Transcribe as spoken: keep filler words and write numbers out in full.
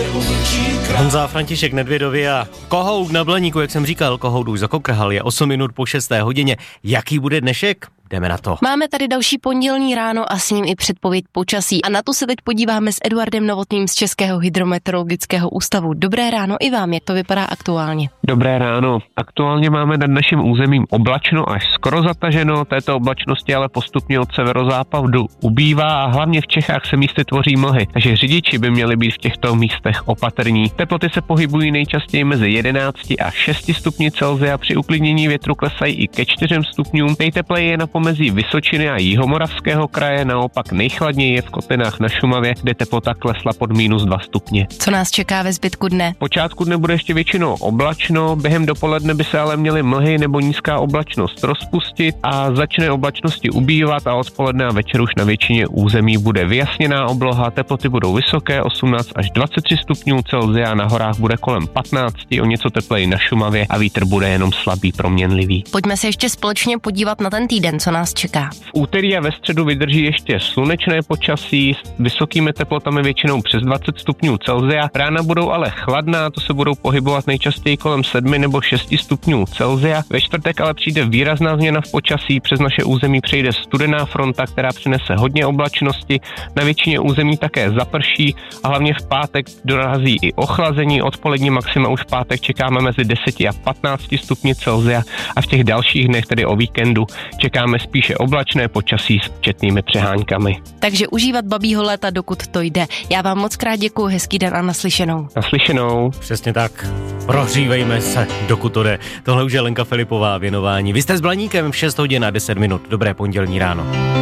Honza a František Nedvědovi a kohout na Blaníku, jak jsem říkal, kohout už zakokrhal, je osm minut po šesté hodině. Jaký bude dnešek? Jdeme na to. Máme tady další pondělní ráno a s ním i předpověď počasí. A na to se teď podíváme s Eduardem Novotným z Českého hydrometeorologického ústavu. Dobré ráno i vám, jak to vypadá aktuálně? Dobré ráno. Aktuálně máme nad naším územím oblačno až skoro zataženo. Této oblačnosti ale postupně od severozápadu ubývá a hlavně v Čechách se místy tvoří mlhy. Takže řidiči by měli být v těchto místech opatrní. Teploty se pohybují nejčastěji mezi jedenácti a šesti stupni Celsia. Při uklidnění větru klesají i ke čtyřem stupňům. Nejtepleji je na pomezí Vysočiny a Jihomoravského kraje, naopak nejchladněji je v kotlinách na Šumavě, kde teplota klesla pod minus dva stupně. Co nás čeká ve zbytku dne? Počátku dne bude ještě většinou oblačno, během dopoledne by se ale měly mlhy nebo nízká oblačnost rozpustit a začne oblačnosti ubývat a odpoledne a večer už na většině území bude vyjasněná obloha, teploty budou vysoké, osmnáct až dvacet tři stupňů Celsia, na horách bude kolem patnáct, o něco tepleji na Šumavě a vítr bude jenom slabý, proměnlivý. Pojďme se ještě společně podívat na ten týden, co nás čeká. V úterý a ve středu vydrží ještě slunečné počasí s vysokými teplotami většinou přes dvacet stupňů Celsia. Rána budou ale chladná, to se budou pohybovat nejčastěji kolem sedmi nebo šesti stupňů Celsia. Ve čtvrtek ale přijde výrazná změna v počasí, přes naše území přejde studená fronta, která přinese hodně oblačnosti. Na většině území také zaprší a hlavně v pátek dorazí i ochlazení. Odpolední maxima už v pátek čekáme mezi deseti a patnácti stupni Celsia a v těch dalších dnech, tedy o víkendu, čekáme spíše oblačné počasí s četnými přeháňkami. Takže užívat babího léta, dokud to jde. Já vám moc krát děkuju, hezký den a naslyšenou. Naslyšenou. Přesně tak. Prohřívejme se, dokud to jde. Tohle už je Lenka Filipová, Věnování. Vy jste s Blaníkem v šest hodin a deset minut. Dobré pondělní ráno.